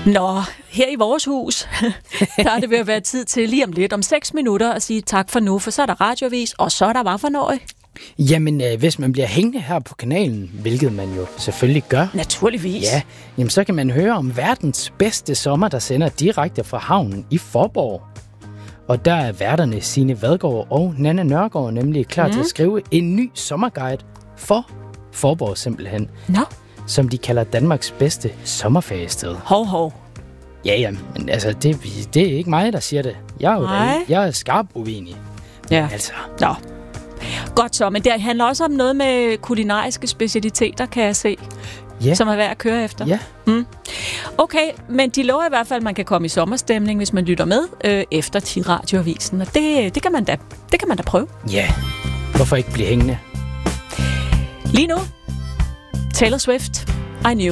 Nå, her i vores hus, der er det ved at være tid til lige om lidt, om 6 minutter, at sige tak for nu, for så er der radioavis, og så er der hvad for noget? Jamen, hvis man bliver hængende her på kanalen, hvilket man jo selvfølgelig gør. Naturligvis. Ja, jamen så kan man høre om verdens bedste sommer, der sender direkte fra havnen i Fåborg. Og der er værterne Signe Vadgaard og Nanna Nørgaard nemlig klar til at skrive en ny sommerguide for Fåborg simpelthen. Nå. Som de kalder Danmarks bedste sommerferiested. Hov. Ja, men altså, det er ikke mig, der siger det. Jeg er skarp uenig. Ja. Altså. Nå. Godt så, men det handler også om noget med kulinariske specialiteter, kan jeg se. Ja. Som er værd at køre efter. Ja. Okay, men de lover i hvert fald, at man kan komme i sommerstemning, hvis man lytter med efter til radioavisen. Og det kan man da prøve. Ja. Hvorfor ikke blive hængende? Lige nu, Taylor Swift, I Knew.